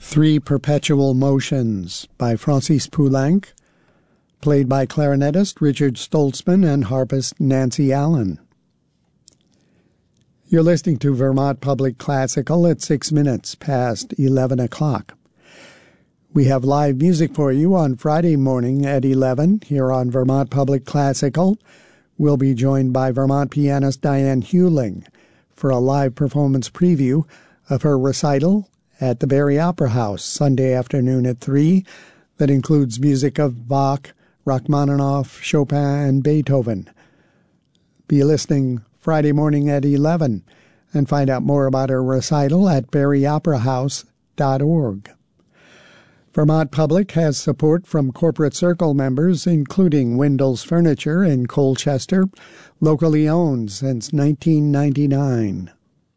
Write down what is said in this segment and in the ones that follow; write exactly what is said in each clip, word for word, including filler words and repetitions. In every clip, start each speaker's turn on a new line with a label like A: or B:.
A: Three Perpetual Motions by Francis Poulenc, played by clarinetist Richard Stoltzman and harpist Nancy Allen. You're listening to Vermont Public Classical at six minutes past eleven o'clock. We have live music for you on Friday morning at eleven here on Vermont Public Classical. We'll be joined by Vermont pianist Diane Hewling for a live performance preview of her recital at the Barrie Opera House Sunday afternoon at three that includes music of Bach, Rachmaninoff, Chopin, and Beethoven. Be listening Friday morning at eleven and find out more about her recital at barrie opera house dot org. Vermont Public has support from Corporate Circle members, including Wendell's Furniture in Colchester, locally owned since nineteen ninety-nine.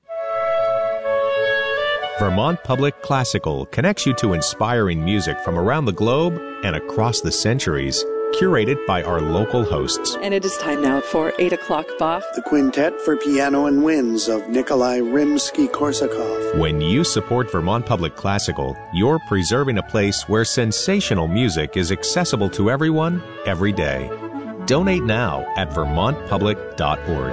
B: Vermont Public Classical connects you to inspiring music from around the globe and across the centuries, curated by our local hosts.
C: And it is time now for eight o'clock Bach.
A: The Quintet for Piano and Winds of Nikolai Rimsky-Korsakov.
B: When you support Vermont Public Classical, you're preserving a place where sensational music is accessible to everyone, every day. Donate now at vermont public dot org.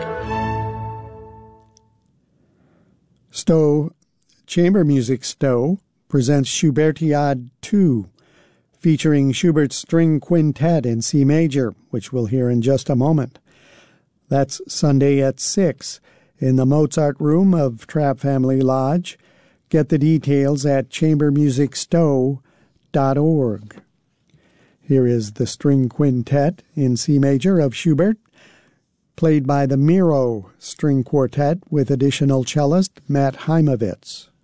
A: Stowe Chamber Music Stowe presents Schubertiade two, featuring Schubert's String Quintet in C major, which we'll hear in just a moment. That's Sunday at six in the Mozart Room of Trapp Family Lodge. Get the details at chamber music stowe dot org. Here is the String Quintet in C major of Schubert, played by the Miro String Quartet with additional cellist Matt Heimovitz.